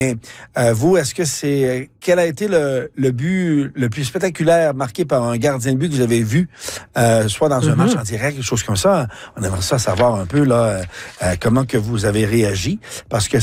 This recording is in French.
Vous, est-ce que quel a été le but le plus spectaculaire marqué par un gardien de but que vous avez vu, soit dans un match en direct, quelque chose comme ça? On aimerait ça savoir un peu là comment que vous avez réagi, parce que